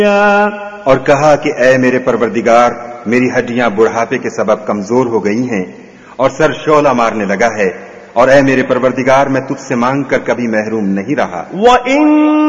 और कहा कि ऐ मेरे परवरदिगार, मेरी हड्डियां बुढ़ापे के सबब कमजोर हो गई हैं और सर शोला मारने लगा है, और ऐ मेरे परवरदिगार, मैं तुझसे मांग कर कभी महरूम नहीं रहा।